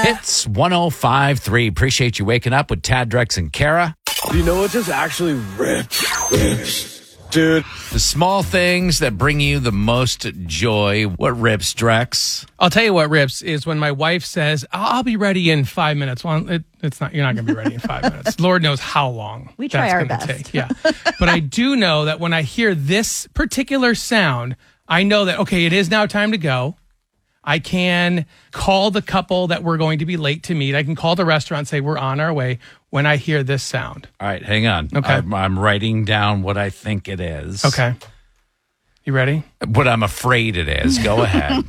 It's 105.3. Appreciate you waking up with Tad, Drex, and Kara. You know what just actually rips? Dude. The small things that bring you the most joy. What rips, Drex? I'll tell you what rips is when my wife says, I'll be ready in 5 minutes. Well, it's not. You're not going to be ready in 5 minutes. Lord knows how long we try our best. Take. Yeah. But I do know that when I hear this particular sound, I know that, okay, it is now time to go. I can call the couple that we're going to be late to meet. I can call the restaurant and say we're on our way when I hear this sound. All right, hang on. Okay. I'm writing down what I think it is. Okay. You ready? What I'm afraid it is. Go ahead.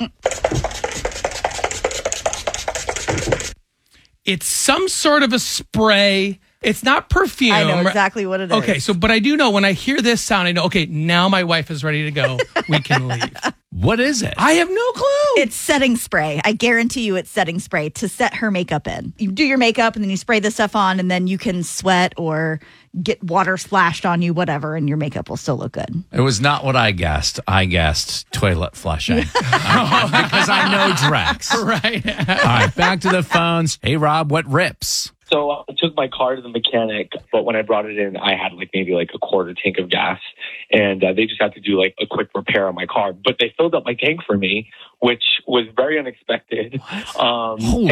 It's some sort of a spray. It's not perfume. I know exactly what it is. Okay, but I do know when I hear this sound, I know, okay, now my wife is ready to go. We can leave. What is it? I have no clue. It's setting spray. I guarantee you it's setting spray to set her makeup in. You do your makeup and then you spray this stuff on and then you can sweat or get water splashed on you, whatever, and your makeup will still look good. It was not what I guessed. I guessed toilet flushing. Because I know Drex. Right. All right, back to the phones. Hey, Rob, what rips? So I took my car to the mechanic, but when I brought it in, I had maybe a quarter tank of gas, and they just had to do a quick repair on my car. But they filled up my tank for me, which was very unexpected. Holy